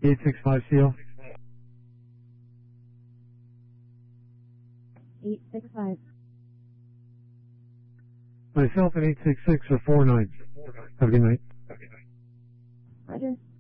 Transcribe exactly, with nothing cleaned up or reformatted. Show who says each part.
Speaker 1: eight six five C L.
Speaker 2: eight six five.
Speaker 1: Myself at eight six six or four nine. Have a good night.
Speaker 2: Roger.